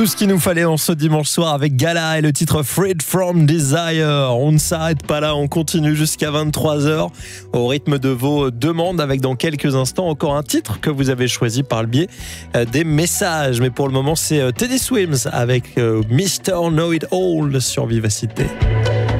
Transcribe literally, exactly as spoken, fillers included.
Tout ce qu'il nous fallait en ce dimanche soir avec Gala et le titre Freed from Desire. On ne s'arrête pas là, on continue jusqu'à vingt-trois heures au rythme de vos demandes avec dans quelques instants encore un titre que vous avez choisi par le biais des messages. Mais pour le moment, c'est Teddy Swims avec mister Know It All sur Vivacité.